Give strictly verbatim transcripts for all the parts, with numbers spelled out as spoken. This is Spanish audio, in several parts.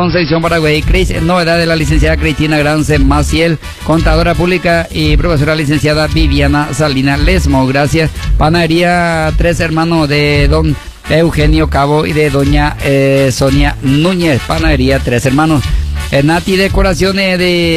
Concepción, Paraguay. Cris, novedad de la licenciada Cristina Grance Maciel, contadora pública y profesora licenciada Viviana Salina Lesmo. Gracias. Panadería Tres Hermanos de don Eugenio Cabo y de doña eh, Sonia Núñez. Panadería Tres Hermanos. Eh, Nati Decoraciones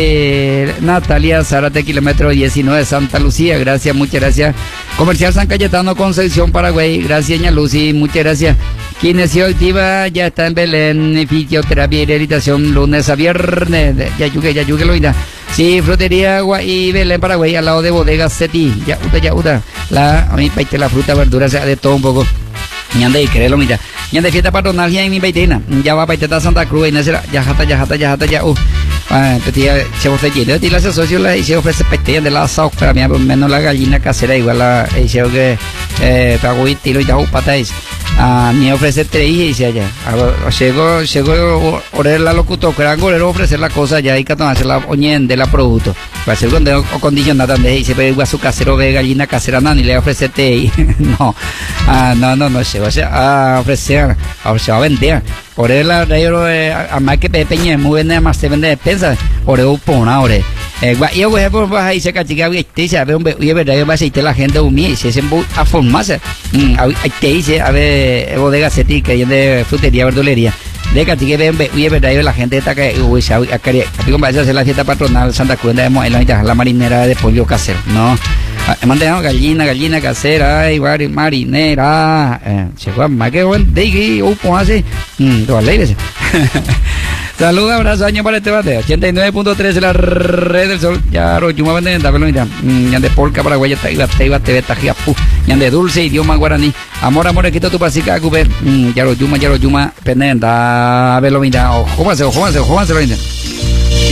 de Natalia Zárate, kilómetro diecinueve, Santa Lucía. Gracias, muchas gracias. Comercial San Cayetano, Concepción, Paraguay. Gracias, ña Lucy, muchas gracias. Kinesio Activa ya está en Belén. Fisioterapia y rehabilitación lunes a viernes. Ya yugue, ya yugue, lo irá. Sí, frutería agua y Belén, Paraguay, al lado de Bodega Seti. Ya uta, ya uta. La, a mí paite la fruta, verdura, sea de todo un poco. Ñande y créelo, mira. Ñande fiesta patronal ya en mi baitina. Ya va paiteta Santa Cruz y no será. Ya jata, ya jata, ya jata, ya. Uh. Ah, tía, se ofrece de ti la asocio la y se ofrece paitella de la sao para mí, menos la gallina casera igual la y se que eh pago y tiro y ya patáis. Ah, ni ofrece tres y dice allá. Llegó, llegó orer la locutor, que era gorero ofrecer la cosa ya y que hacer la oñen de la producto. Va a ser con o condicionada donde dice pero igual su casero ve gallina casera no ni le ofrece té. No. Ah, no, no, no llegó a ofrecer, a va a vender. Por él la radio a más que peña muy bien más se vende despensa. Por él pona ore. Eh, yo voy a por ahí se cachiga y te dice a ver un y es verdad va a ser la gente humilde se hacen a formarse. Ahí te dice a ver bodega Seti que hay de frutería verdulería. De cachiga ven y es verdad la gente está que uy se a como va a hacer la fiesta patronal Santa Cruz de la marinera de pollo casero, ¿no? Mandamos gallina, gallina casera, ay, marinera, eh, se fue más que buen de o como así, mm, todas las leyes. Saludos, abrazo, año para este bate, ochenta y nueve punto tres de la red del sol, ya Royuma venden, dámelo ya, ya de polca Paraguay, ya iba, te iba, te veta, ya de dulce, idioma guaraní, amor, amor, quito tu pasica, cuber, ya Royuma, ya Royuma, pendiente, dámelo, mira, ojo, ojo, ojo, ojo, ojo,